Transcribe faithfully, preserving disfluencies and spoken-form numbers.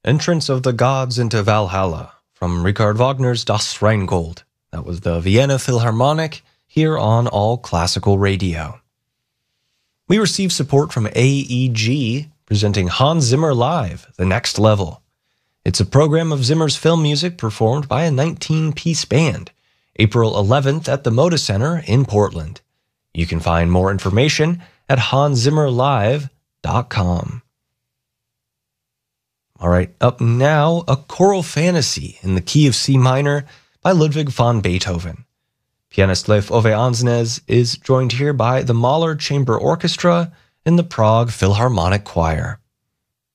Entrance of the Gods into Valhalla from Richard Wagner's Das Rheingold. That was the Vienna Philharmonic here on All Classical Radio. We received support from A E G presenting Hans Zimmer Live, The Next Level. It's a program of Zimmer's film music performed by a nineteen-piece band, April eleventh at the Moda Center in Portland. You can find more information at hans zimmer live dot com. All right, up now, a choral fantasy in the key of C minor by Ludwig van Beethoven. Pianist Leif Ove Ansnes is joined here by the Mahler Chamber Orchestra and the Prague Philharmonic Choir.